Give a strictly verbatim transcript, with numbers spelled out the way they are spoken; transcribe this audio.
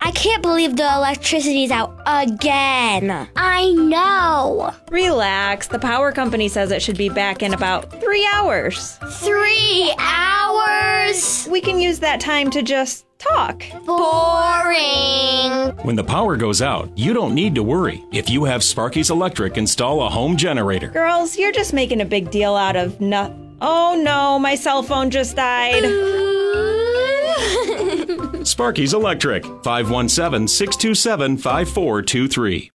I can't believe the electricity's out again. I know. Relax. The power company says it should be back in about three hours. Three hours? We can use that time to just talk. Boring. When the power goes out, you don't need to worry. If you have Sparky's Electric, install a home generator. Girls, you're just making a big deal out of nothing. Oh no, my cell phone just died. Sparky's Electric, five one seven, six two seven, five four two three.